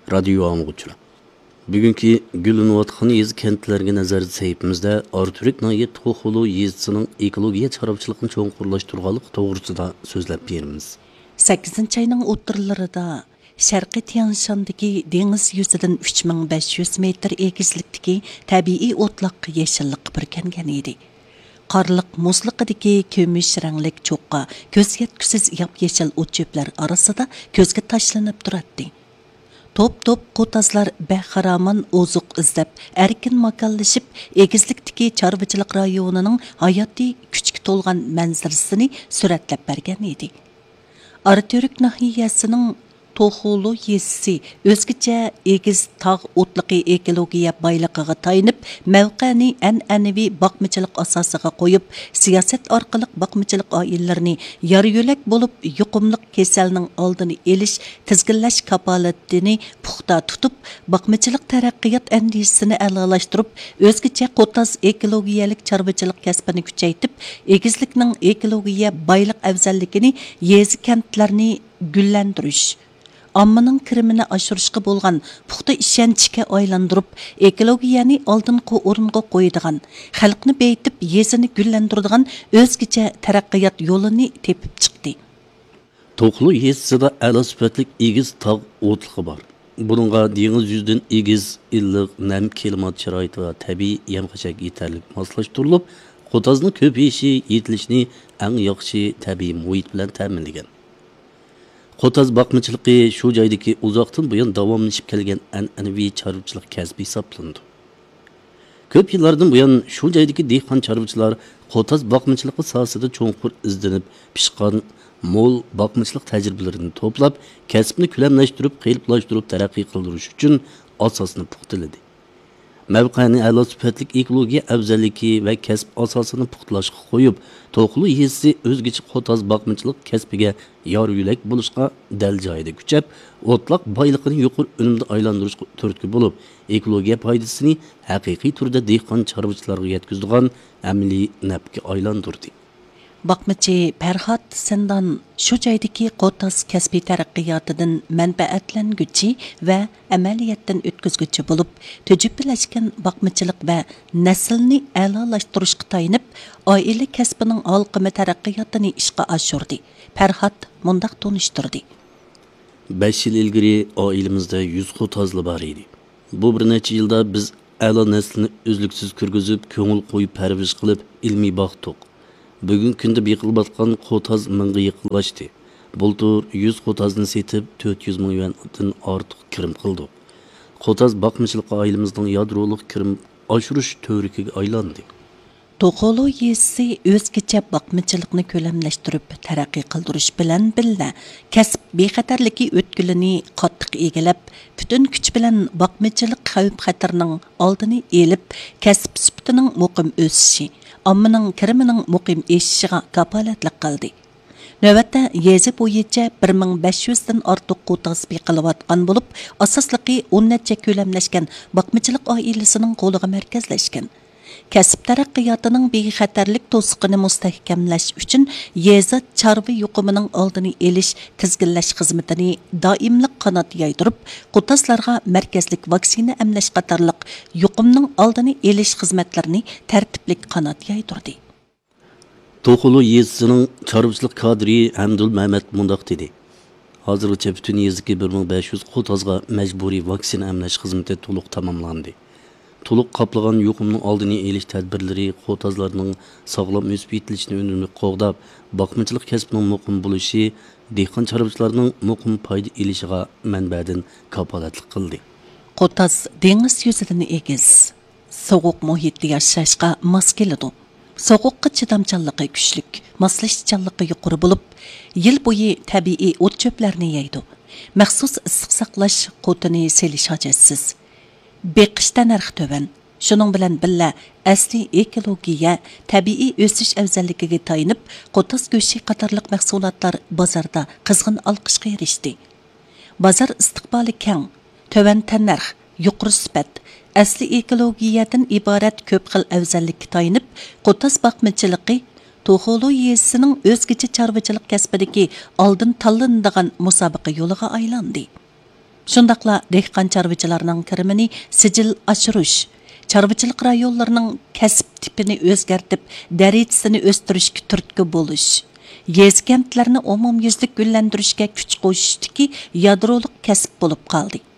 Radio anlıqçılar. Bugünkü Gülünvatxan yezi kentlerine nazarda sahipimizde Arturik Nayı Toxulu yezisinin ekologiya çarapçılıqını çoğunqurlaştırğalık doğrusida sözlep berimiz. 8 ayının o'ttirlarida Sharqiy Tianshandagi dengiz yuzidan 3500 metr egizlikdagi tabiiy o'tloq yashillik burkangan edi. Qarliq muzliqidagi kumush ranglik cho'qqa ko'z yetkusiz yap-yashil o't-cho'plar orasida ko'zga tashlanib turadi. Top-top qotazlar bahraman ozuq izlab, erkin makonlashib, egizlikdagi chorvachilik rayonining hayotiy kuchga to'lgan manzarasini suratlab bergan edi. Arturik nahiyasining Toxulu yezisi o'zgacha egiz tog' o'tliqi ekologiya boyligiga tayinib, mavqeni an'anaviy boqmachilik asosiga qo'yib, siyosat orqali boqmachilik oillarini yor-yo'lak bo'lib, yuqumli kasalning oldini olish, tizginlash kapolatini puxta tutib, boqmachilik taraqqiyot andisini a'lolashtirib, o'zgacha qo'taz ekologiyalik chorvachilik kasbini kuchaytirib, egizlikning ekologiya boylik afzalligini yezi kentlarni gullantirish, ammaning kirimini oshirishga bo'lgan puxta ishonchga aylantirib, ekologiyani oldingi o'ringa qo'yadigan, xalqni beytib, yezini gullantiradigan o'zgacha taraqqiyot yo'lini tepib chiqdi. Toxulu yezisida a'lo sifatli egiz tog' o'tliqi bor. Buningga dengiz yuzidan egiz, illiq, nam klimat sharoiti va tabiiy yem-xashak yetarli moslashtirilib, qotazning ko'payishi, yetilishini eng yaxshi tabiiy muhit bilan ta'minlagan. Qotaz boqmachilikı shu joydagi uzoqdan buyon davomlashib kelgan an'anaviy chorvachilik kasbi hisoblanadi. Ko'p yillardan buyon shu joydagi dehqon chorvachilar qotaz boqmachilik sohasida cho'nqur izlanib, pishqon mo'l boqmachilik tajribalarini to'plab, kasbni ko'lamlashtirib, qiyinlashtirib taraqqiy qildirish uchun asosni puxtaladi. Mavqani a'lo sifatli ekologiya afzalligi va kasb asosini puxtalashga qo'yib, Toxulu yezisi o'zgacha qotaz boqmachilik kasbiga yor-yo'lak bo'lishga dal joyida kuchab, o'tloq boyligini yuqori unumda aylantirishga turtki bo'lib, ekologiya foydasini haqiqiy turda dehqon chorvachilarga yetkazadigan amaliy nafga aylantirdi. Bakmachi Farhod Sandan shu joydagi qotaz kasbiy taraqqiyotidan manfaatlanguchi va amaliyotdan o'tkazguchi bo'lib, tujubbilashgan bakmachilik va naslni a'lolashtirishga tayinib, oila kasbining olqimi taraqqiyotini ishga oshirdi. Farhod mundaq tunishtirdi. 5 yil ilgari oilamizda 100 qotazli bor edi. Bu bir necha yilda biz a'lo naslni uzluksiz kirgizib, ko'ngil qo'yib parvarish qilib, ilmiy boqdik. Bugün kunda beqilbatgan qotaz mingga yaqinlashdi. Bultur 100 qotazni setib 400 ming yuandan ortiq kirim qildi. Qotaz boqmachilik oilamizning yadroliq kirim oshirish to'rikiga aylandi. Toxulu yezisi o'zgacha boqmachilikni ko'lamlashtirib, taraqqiy qildirish bilan birga kasb bexatarligi o'tkilini qattiq egallab, butun kuch bilan boqmachilik xavf-xatarning oldini elib, kasb sifatining muqim o'sishi, ammaning kirimining muqim eshishiga kapolatlik qildi. Navbatda yezi bo'yicha 1500 dan ortiq qotaz beqilayotgan bo'lib, asosligi 10 necha ko'lamlashgan boqmachilik oilasining qo'liga markazlashgan. Kasb taraqqiyotining bexatarlik to'siqini mustahkamlash uchun yezi chorva yuqumining oldini olish, tizginlash xizmatini doimlik qanot yaydirib, qotazlarga markazlik vaksina emlash qatorliq yuqumning oldini olish xizmatlarini tartiblik qanot yaydirdi. Toxulu yezisining chorvachilik kadri Hamdul Mehmet mundaq dedi. Hozirgacha butun yezdagi 1500 qotazga majburiy vaksina emlash xizmati to'liq tamomlandi. To'liq qaplagan yuqumning oldini olish tadbirlari qotazlarning sog'lom o'sib yetilishini unumli qo'g'dab, boqmachilik kasbining muqim bo'lishi, dehqon chorvachilarning muqim foyda olishiga manbadan kapolatlik qildi. Qotaz dengiz yuzidan egiz, sovuq muhitda yashashga mos keladi. Sovuqqa chidamchanligi kuchlik, moslashchanligi yuqori bo'lib, yil bo'yi tabiiy o't-cho'plarni yeydi. Maxsus issiq saqlash qotini selish hojatsiz. Beqishda narx töven. Şunun bilan birga asli ekologiya, tabiiy o'sish afzalligiga tayinib, qotaz go'shti qatorliq mahsulotlar bozorda qizg'in olqishga erishdi. Bozor istiqboli keng, töven tannarx, yuqori sifat, asli ekologiyadan iborat ko'p xil afzallikka tayinib, qotaz boqmachilig'i Toxulu yezisining o'zgacha chorvachilik kasbidagi oldin tanlanadigan musobaqa yo'liga aylandi. Şundaqla dehqon chorvachilarning kirimini sijil oshirish, chorvachilik rayonlarining kasb tipini o'zgartib, darajasini o'stirishga turtki bo'lish, yez kentlarni umumyuzlik gullantirishga kuch qo'shishdiki yadrolik kasb bo'lib qoldi.